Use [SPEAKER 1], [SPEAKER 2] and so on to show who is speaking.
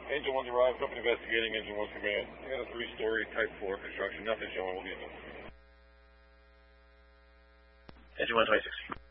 [SPEAKER 1] Engine 1's arrived, company investigating, Engine 1's command. You got a 3-story Type 4 construction, nothing showing, we'll be in there.
[SPEAKER 2] Engine 126.